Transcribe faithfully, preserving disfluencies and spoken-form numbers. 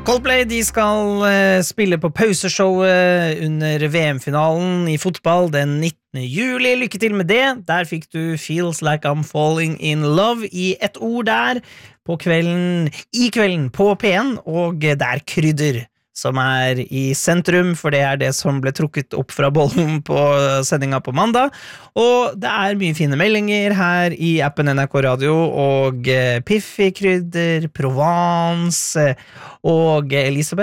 Coldplay de skal uh, spille på pauseshowet under V M-finalen i fotball den nittende juli. Lykke til med det. Der fikk du Feels Like I'm Falling in Love i et ord der på kvelden, i kvelden på P en, og det er krydder som er i sentrum, for det er det som ble trukket opp fra bollen på sendinga på mandag. Og det er mye fine meldinger her i appen N R K Radio, og Piffi krydder, Provence, og Elisabeth